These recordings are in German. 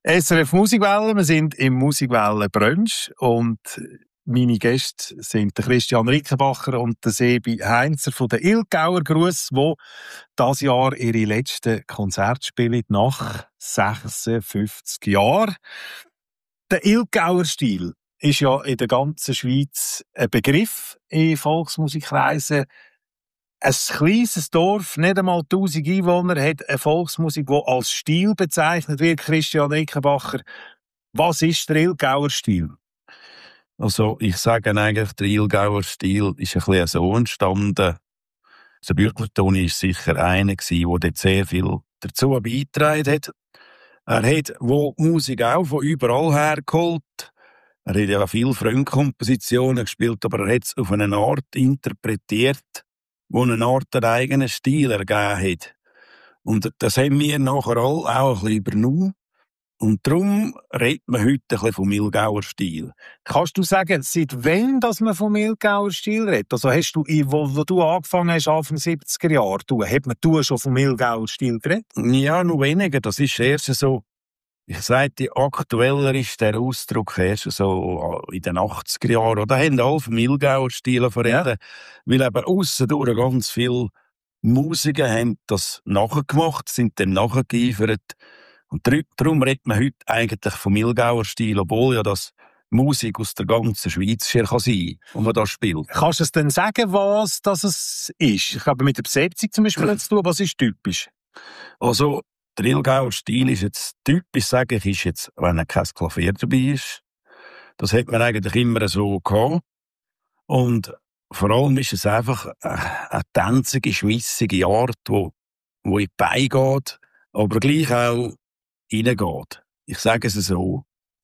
SRF Musikwelle, wir sind im Musikwelle-Brunch und meine Gäste sind der Christian Rickenbacher und der Sebi Heinzer von der Ilgauer Gruss, die dieses Jahr ihre letzten Konzerte spielen, nach 56 Jahren. Der Ilgauer Stil ist ja in der ganzen Schweiz ein Begriff in Volksmusikkreisen. Ein kleines Dorf, nicht einmal 1000 Einwohner, hat eine Volksmusik, die als Stil bezeichnet wird. Christian Rickenbacher, was ist der Ilgauer Stil? Also, ich sage eigentlich, der Ilgauer Stil ist ein bisschen so entstanden. Der Bürgertoni war sicher einer, der dort sehr viel dazu beigetragen hat. Er hat wohl die Musik auch von überall her geholt. Er hat ja viele Fremdkompositionen gespielt, aber er hat es auf eine Art interpretiert, wo eine Art einen eigenen Stil ergeben hat. Und das haben wir nachher alle auch ein bisschen übernommen. Und darum redet man heute ein bisschen vom Ilgauer Stil. Kannst du sagen, seit wann dass man vom Ilgauer Stil redet? Also hast du, wo du angefangen hast, Anfang 70er Jahre, hat man schon vom Ilgauer Stil geredet? Ja, noch weniger. Das ist erst so, ich sage, aktueller ist der Ausdruck erst so in den 80er Jahren. Da haben alle vom Ilgauer Stil verreden, weil eben aussendurch ganz viele Musiker haben das nachgemacht, sind dem nachgeeifert. Und darum redet man heute eigentlich vom Ilgauer Stil, obwohl ja das Musik aus der ganzen Schweiz sein kann, die man da spielt. Kannst du es denn sagen, was das ist? Ich habe mit der Besetzung zum Beispiel zu tun. Was ist typisch? Also, der Ilgauer Stil ist jetzt typisch, sage ich, ist jetzt, wenn kein Klavier dabei ist. Das hat man eigentlich immer so gehabt. Und vor allem ist es einfach eine tänzige, schmissige Art, wo in die Beine geht, aber gleich auch reingeht. Ich sage es so.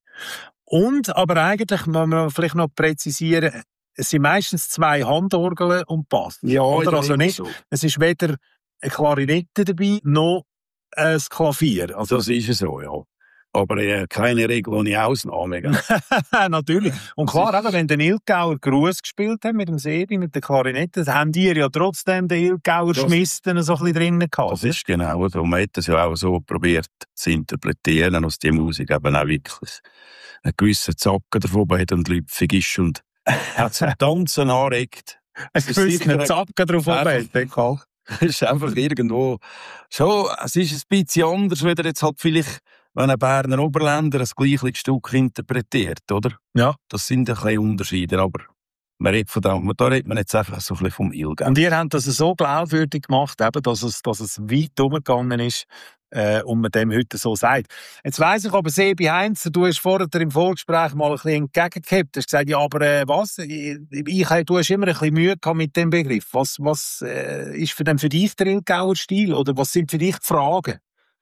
Und, aber eigentlich muss man vielleicht noch präzisieren, es sind meistens 2 Handorgeln und Bass. Ja, oder? Also nicht, so. Es ist weder eine Klarinette dabei, noch ein Klavier. Also das ist so, ja. Aber keine Regel ohne Ausnahme. Natürlich. Und klar, eben, wenn der Ilgauer Gruss gespielt hat mit dem Sebi, mit der Klarinette, dann haben die ja trotzdem den Ilgauer Schmiss dann so ein bisschen drinnen gehabt. Das ist genau so. Man hat das ja auch so probiert zu interpretieren, dass die Musik eben auch wirklich einen gewissen Zacken davon hat und lüpfig ist und hat zum Tanzen anregt. Ein gewissen Zacken davon hat. Es ist einfach irgendwo schon, es ist ein bisschen anders, wenn jetzt halt vielleicht, wenn ein Berner Oberländer ein gleiches Stück interpretiert, oder? Ja. Das sind ein bisschen Unterschiede, aber man redet von dem, da redet man jetzt einfach so ein bisschen vom Ilgauer. Und ihr habt das so glaubwürdig gemacht, eben, dass es weit umgegangen ist, und man dem heute so sagt. Jetzt weiss ich aber, Sebi Heinzer, du hast vorher im Vorgespräch mal ein bisschen entgegengehabt. Du hast gesagt, ja, aber was? Du hast immer ein bisschen Mühe gehabt mit dem Begriff. Was ist für dich der Ilgauer Stil? Oder was sind für dich die Fragen?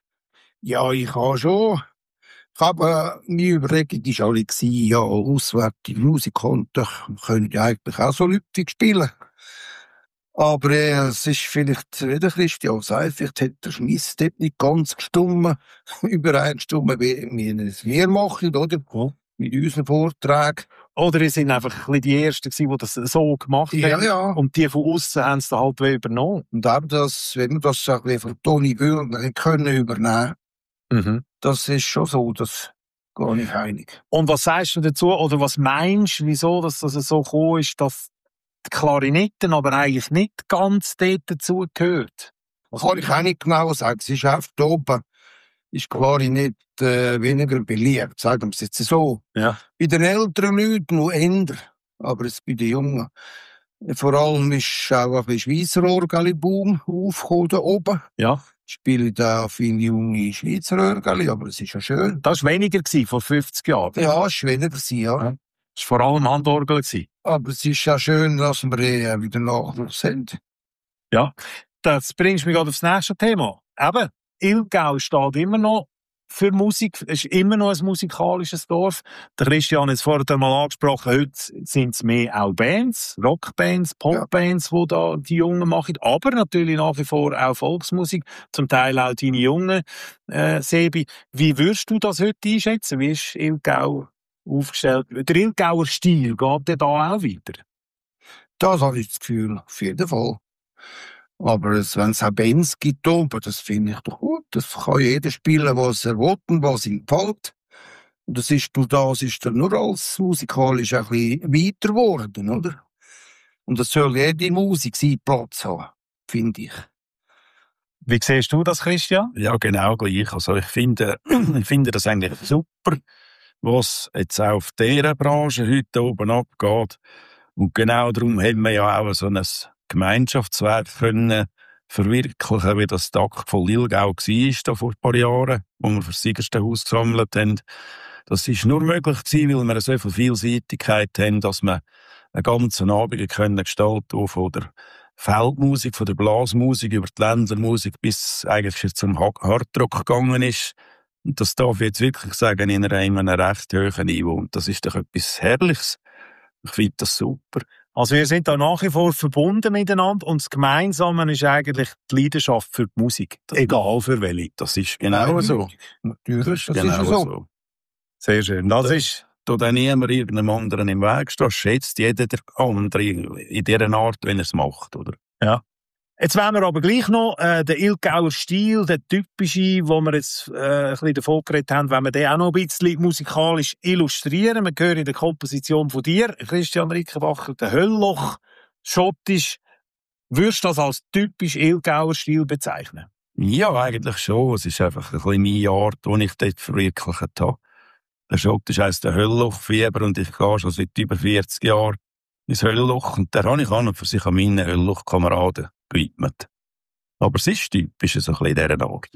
Ja, ich habe schon. Ich habe meine Überlegung war alle, ja, auswärtige Musikanten können ja eigentlich auch so lüpfig spielen. Aber es ist vielleicht, wie der Christian sagt, vielleicht hat der Schmiss dort nicht ganz gestimmt, übereingestimmt, wie wir machen, oder? Ja. Mit unseren Vorträgen. Oder ihr sind einfach ein bisschen die Ersten gewesen, die das so gemacht haben. Ja. Und die von außen haben es dann halt übernommen. Und auch das, wenn wir das so von Toni Bühler können übernehmen, das ist schon so, das gar nicht einig. Und was sagst du dazu, oder was meinst du, wieso dass das so gekommen ist, dass die Klarinetten aber eigentlich nicht ganz dort dazu gehört? Das kann ich auch nicht genau sagen. Es ist einfach da oben, ist Klarinette weniger beliebt, sagen wir es jetzt so. Ja. Bei den älteren Leuten noch eher, aber es bei den Jungen. Vor allem ist auch ein Schweizer Orgelboom aufgekommen da oben. Ja. Spielen da viele junge Schweizer Orgel, aber es ist ja schön. Das war weniger vor 50 Jahren. Ja, es war weniger, ja. Das war vor allem Handorgel. Aber es ist ja schön, dass wir wieder Nachwuchs haben. Ja, das bringst mich gerade aufs nächste Thema. Eben, Ilgau steht immer noch für Musik, es ist immer noch ein musikalisches Dorf. Der Christian hat es vorher mal angesprochen, heute sind es mehr auch Bands, Rockbands, Popbands, die da die Jungen machen, aber natürlich nach wie vor auch Volksmusik, zum Teil auch deine Jungen, Sebi. Wie würdest du das heute einschätzen? Wie ist Ilgau aufgestellt? Der Ilgauer Stil, geht der da auch weiter? Das habe ich das Gefühl, auf jeden Fall. Aber wenn es auch Bands gibt, oben, das finde ich doch gut. Das kann jeder spielen, was er will und was ihm gefällt. Und das ist durch das ist er nur als musikalisch ein bisschen weiter geworden, oder? Und das soll jede Musik seinen Platz haben, finde ich. Wie siehst du das, Christian? Ja, genau gleich. Also ich finde das eigentlich super, was jetzt auch auf dieser Branche heute oben abgeht. Und genau darum haben wir ja auch so ein Gemeinschaftswerk können verwirklichen, wie das Tag von Lilgau war, da vor ein paar Jahren, wo wir für das Siegerstenhaus gesammelt haben. Das ist nur möglich gewesen, weil wir so viel Vielseitigkeit haben, dass wir einen ganzen Abend können gestalten von der Feldmusik, von der Blasmusik über die Ländlermusik bis eigentlich zum Hardrock gegangen ist. Und das darf ich jetzt wirklich sagen, in einem recht hohen Niveau. Und das ist doch etwas Herrliches. Ich finde das super. Also wir sind da nach wie vor verbunden miteinander und das Gemeinsame ist eigentlich die Leidenschaft für die Musik. Egal für welche. Das ist genau so. Natürlich, das Genau ist so. Sehr schön. Das ist... Da dann niemand irgendeinem anderen im Weg steht, schätzt jeder der andere in dieser Art, wenn er es macht, oder? Ja. Jetzt wollen wir aber gleich noch den Ilgauer Stil, den typischen, wo wir jetzt ein bisschen davon geredet haben, wenn wir den auch noch ein bisschen musikalisch illustrieren. Wir hören in der Komposition von dir, Christian Rickenbacher, den Höllloch, schottisch. Würdest du das als typisch Ilgauer Stil bezeichnen? Ja, eigentlich schon. Es ist einfach ein bisschen meine Art, die ich dort verwirklicht habe. Der Schottisch heisst der Hölllochfieber und ich gehe schon seit über 40 Jahren ins Höllloch und der habe ich an und für sich an meine Hölllochkameraden gewidmet. Aber es ist typisch so ein bisschen in dieser Art.